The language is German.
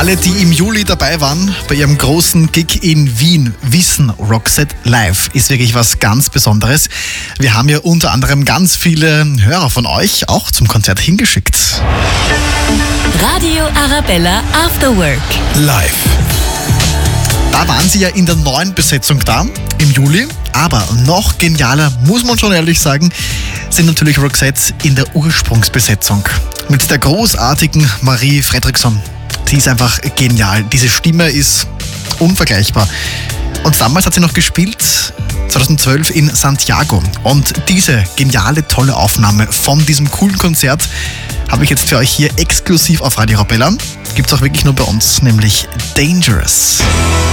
Alle, die im Juli dabei waren bei ihrem großen Gig in Wien, wissen, Roxette Live ist wirklich was ganz Besonderes. Wir haben ja unter anderem ganz viele Hörer von euch auch zum Konzert hingeschickt. Radio Arabella After Work. Live. Da waren sie ja in der neuen Besetzung da, im Juli. Aber noch genialer, muss man schon ehrlich sagen, sind natürlich Roxette in der Ursprungsbesetzung. Mit der großartigen Marie Fredriksson. Sie ist einfach genial. Diese Stimme ist unvergleichbar. Und damals hat sie noch gespielt, 2012 in Santiago. Und diese geniale, tolle Aufnahme von diesem coolen Konzert habe ich jetzt für euch hier exklusiv auf Radio Arabella. Gibt's auch wirklich nur bei uns, nämlich Dangerous.